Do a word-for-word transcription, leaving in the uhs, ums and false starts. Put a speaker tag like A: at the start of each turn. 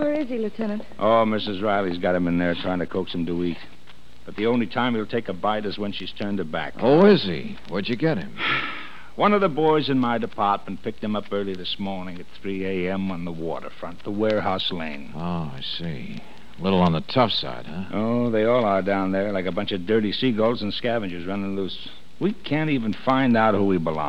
A: Where is he, Lieutenant?
B: Oh, Missus Riley's got him in there trying to coax him to eat. But the only time he'll take a bite is when she's turned her back.
C: Oh, is he? Where'd you get him?
B: One of the boys in my department picked him up early this morning at three a.m. on the waterfront, the warehouse lane.
C: Oh, I see. A little on the tough side, huh?
B: Oh, they all are down there, like a bunch of dirty seagulls and scavengers running loose. We can't even find out who he belongs